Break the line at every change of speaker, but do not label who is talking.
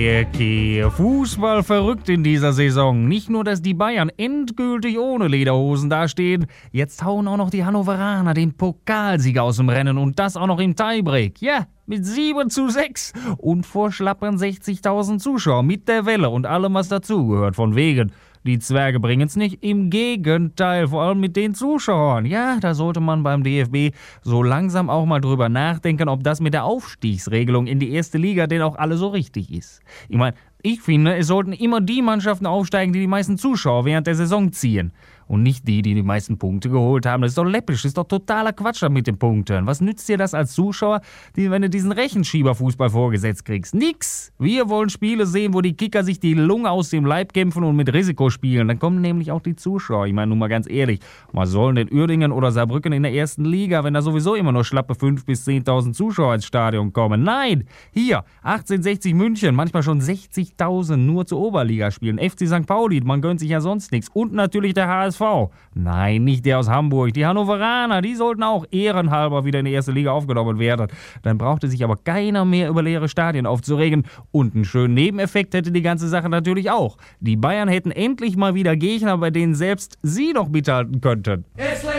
Eishockey, Fußball verrückt in dieser Saison. Nicht nur, dass die Bayern endgültig ohne Lederhosen dastehen, jetzt hauen auch noch die Hannoveraner den Pokalsieger aus dem Rennen und das auch noch im Tiebreak. Ja, mit 7:6 und vor schlappen 60.000 Zuschauer mit der Welle und allem, was dazugehört. Von wegen, die Zwerge bringen's nicht. Im Gegenteil, vor allem mit den Zuschauern. Ja, da sollte man beim DFB so langsam auch mal drüber nachdenken, ob das mit der Aufstiegsregelung in die erste Liga denn auch alle so richtig ist. Ich meine, ich finde, es sollten immer die Mannschaften aufsteigen, die die meisten Zuschauer während der Saison ziehen. Und nicht die, die die meisten Punkte geholt haben. Das ist doch läppisch, das ist doch totaler Quatsch mit den Punkten. Was nützt dir das als Zuschauer, wenn du diesen Rechenschieberfußball vorgesetzt kriegst? Nix! Wir wollen Spiele sehen, wo die Kicker sich die Lunge aus dem Leib kämpfen und mit Risiko spielen. Dann kommen nämlich auch die Zuschauer. Ich meine, nun mal ganz ehrlich, was sollen denn Uerdingen oder Saarbrücken in der ersten Liga, wenn da sowieso immer nur schlappe 5.000 bis 10.000 Zuschauer ins Stadion kommen? Nein! Hier, 1860 München, manchmal schon 60.000 nur zur Oberliga spielen. FC St. Pauli, man gönnt sich ja sonst nichts. Und natürlich der HSV. Nein, nicht der aus Hamburg. Die Hannoveraner, die sollten auch ehrenhalber wieder in die erste Liga aufgenommen werden. Dann brauchte sich aber keiner mehr über leere Stadien aufzuregen. Und einen schönen Nebeneffekt hätte die ganze Sache natürlich auch. Die Bayern hätten endlich mal wieder Gegner, bei denen selbst sie noch mithalten könnten.